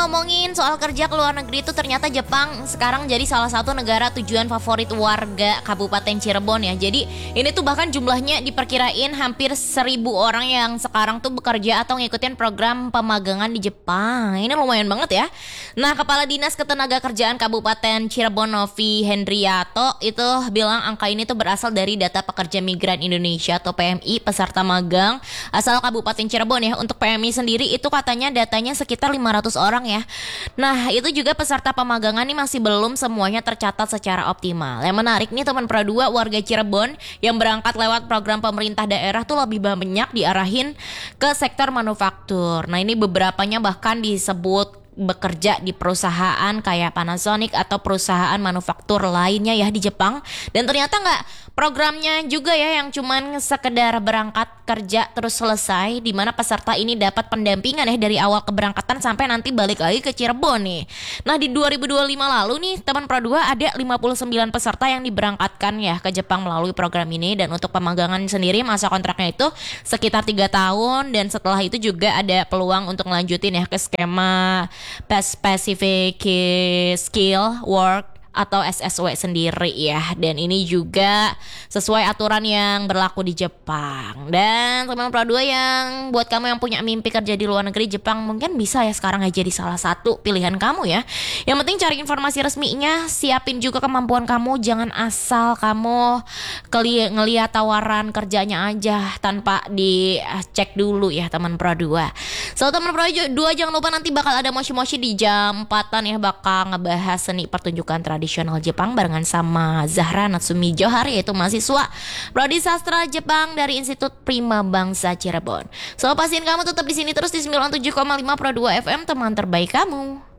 ngomongin soal kerja ke luar negeri itu ternyata Jepang sekarang jadi salah satu negara tujuan favorit warga Kabupaten Cirebon ya. Jadi ini tuh bahkan jumlahnya diperkirain hampir 1.000 orang yang sekarang tuh bekerja atau ngikutin program pemagangan di Jepang. Ini lumayan banget ya. Nah, Kepala Dinas Ketenagakerjaan Kabupaten Cirebon Novi Hendriato itu bilang angka ini tuh berasal dari data pekerja migran Indonesia atau PMI peserta magang asal Kabupaten Cirebon ya. Untuk PMI sendiri itu katanya datanya sekitar 500 orang ya. Nah, itu juga peserta pemagangan nih masih belum semuanya tercatat secara optimal. Yang menarik nih teman Pro 2, warga Cirebon yang berangkat lewat program pemerintah daerah tuh lebih banyak diarahin ke sektor manufaktur. Nah, ini beberapanya bahkan disebut bekerja di perusahaan kayak Panasonic atau perusahaan manufaktur lainnya ya di Jepang. Dan ternyata nggak programnya juga ya yang cuman sekedar berangkat kerja terus selesai, di mana peserta ini dapat pendampingan ya dari awal keberangkatan sampai nanti balik lagi ke Cirebon nih. Nah, di 2025 lalu nih teman Pro 2 ada 59 peserta yang diberangkatkan ya ke Jepang melalui program ini. Dan untuk pemagangan sendiri masa kontraknya itu sekitar 3 tahun, dan setelah itu juga ada peluang untuk ngelanjutin ya ke skema Specific Skill Work atau SSW sendiri ya. Dan ini juga sesuai aturan yang berlaku di Jepang. Dan teman Pro 2 yang buat kamu yang punya mimpi kerja di luar negeri, Jepang mungkin bisa ya sekarang aja jadi salah satu pilihan kamu ya. Yang penting cari informasi resminya, siapin juga kemampuan kamu, jangan asal kamu ngelihat tawaran kerjanya aja tanpa dicek dulu ya teman Pro 2. So teman Pro 2 jangan lupa nanti bakal ada moshi-moshi di jam 4-an ya, bakal ngebahas seni pertunjukan tradisional Jepang barengan sama Zahra Natsumi Johar, yaitu mahasiswa Prodi Sastra Jepang dari Institut Prima Bangsa Cirebon. So pastiin kamu tetap di sini terus di 97,5 Pro 2 FM, teman terbaik kamu.